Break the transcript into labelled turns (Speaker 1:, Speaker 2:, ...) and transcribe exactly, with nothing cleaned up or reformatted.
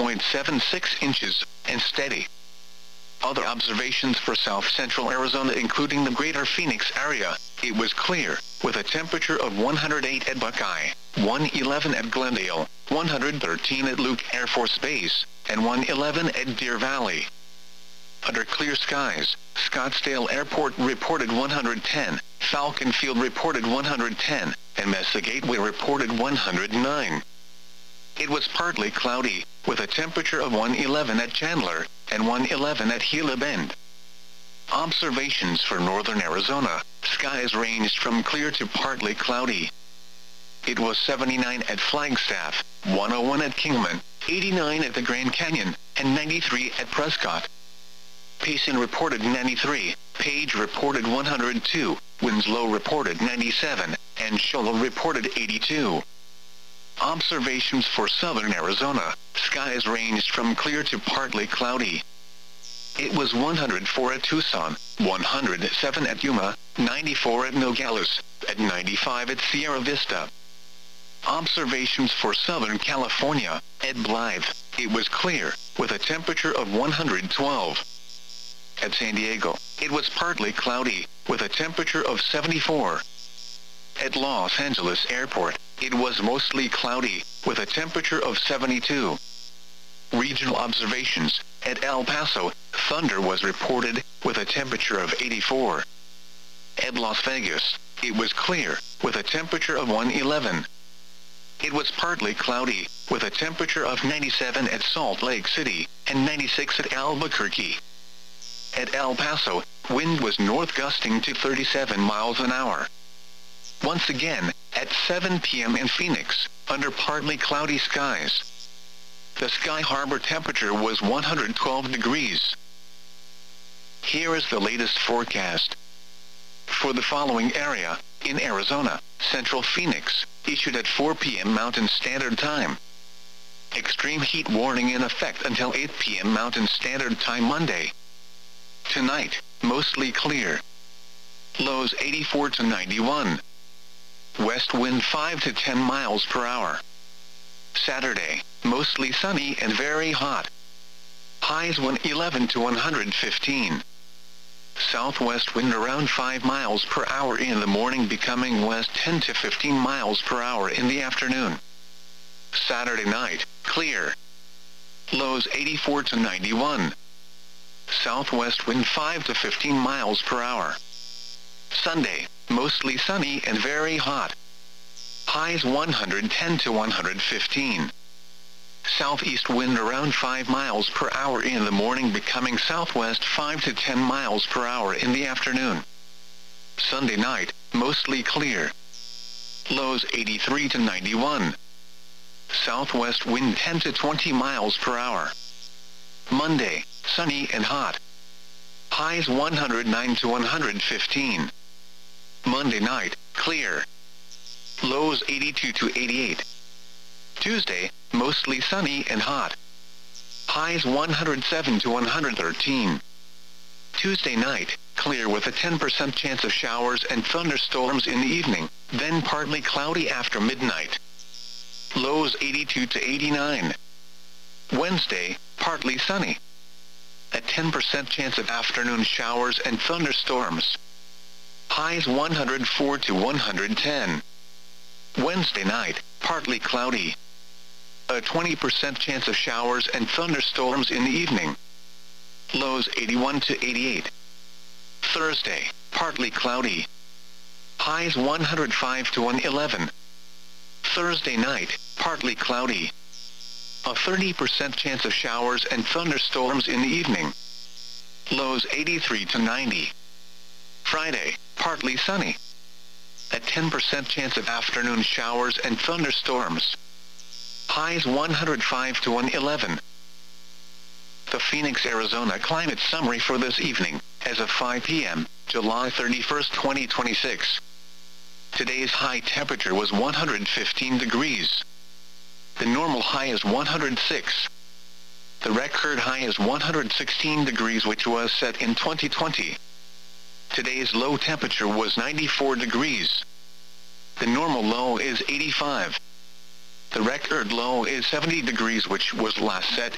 Speaker 1: point seven six inches, and steady. Other observations for south-central Arizona including the greater Phoenix area, it was clear, with a temperature of one hundred eight at Buckeye, one hundred eleven at Glendale, one hundred thirteen at Luke Air Force Base, and one hundred eleven at Deer Valley. Under clear skies, Scottsdale Airport reported one hundred ten, Falcon Field reported one hundred ten, and Mesa Gateway reported one hundred nine. It was partly cloudy, with a temperature of one hundred eleven at Chandler, and one hundred eleven at Gila Bend. Observations for northern Arizona, skies ranged from clear to partly cloudy. It was seventy-nine at Flagstaff, one hundred one at Kingman, eighty-nine at the Grand Canyon, and ninety-three at Prescott. Payson reported ninety-three, Page reported one hundred two, Winslow reported ninety-seven, and Shola reported eighty-two. Observations for southern Arizona, skies ranged from clear to partly cloudy. It was one hundred four at Tucson, one hundred seven at Yuma, ninety-four at Nogales, and ninety-five at Sierra Vista. Observations for Southern California, at Blythe, it was clear, with a temperature of one hundred twelve. At San Diego, it was partly cloudy, with a temperature of seventy-four. At Los Angeles Airport, it was mostly cloudy, with a temperature of seventy-two. Regional observations, at El Paso, thunder was reported, with a temperature of eighty-four. At Las Vegas, it was clear, with a temperature of one hundred eleven. It was partly cloudy, with a temperature of ninety-seven at Salt Lake City, and ninety-six at Albuquerque. At El Paso, wind was north gusting to thirty-seven miles an hour. Once again, at seven p m in Phoenix, under partly cloudy skies. The Sky Harbor temperature was one hundred twelve degrees. Here is the latest forecast. For the following area, in Arizona, Central Phoenix, issued at four p m Mountain Standard Time. Extreme heat warning in effect until eight p m Mountain Standard Time Monday. Tonight, mostly clear. Lows eighty-four to ninety-one. West wind five to ten miles per hour. Saturday, mostly sunny and very hot. Highs one hundred eleven to one hundred fifteen. Southwest wind around five miles per hour in the morning, becoming west ten to fifteen miles per hour in the afternoon. Saturday night, clear. Lows eighty-four to ninety-one. Southwest wind five to fifteen miles per hour. Sunday, mostly sunny and very hot. Highs one hundred ten to one hundred fifteen. Southeast wind around five miles per hour in the morning, becoming southwest five to ten miles per hour in the afternoon. Sunday night, mostly clear. Lows eighty-three to ninety-one. Southwest wind ten to twenty miles per hour. Monday, sunny and hot. Highs one hundred nine to one hundred fifteen. Monday night, clear. Lows eighty-two to eighty-eight. Tuesday, mostly sunny and hot. Highs one hundred seven to one hundred thirteen. Tuesday night, clear with a ten percent chance of showers and thunderstorms in the evening, then partly cloudy after midnight. Lows eighty-two to eighty-nine. Wednesday, partly sunny. A ten percent chance of afternoon showers and thunderstorms. Highs one hundred four to one hundred ten. Wednesday night, partly cloudy. A twenty percent chance of showers and thunderstorms in the evening. Lows eighty-one to eighty-eight. Thursday, partly cloudy. Highs one hundred five to one hundred eleven. Thursday night, partly cloudy. A thirty percent chance of showers and thunderstorms in the evening. Lows eighty-three to ninety. Friday, partly sunny. A ten percent chance of afternoon showers and thunderstorms. Highs one hundred five to one hundred eleven. The Phoenix, Arizona climate summary for this evening, as of five p m, July thirty-first, twenty twenty-six. Today's high temperature was one hundred fifteen degrees. The normal high is one hundred six. The record high is one hundred sixteen degrees, which was set in twenty twenty. Today's low temperature was ninety-four degrees. The normal low is eighty-five. The record low is seventy degrees, which was last set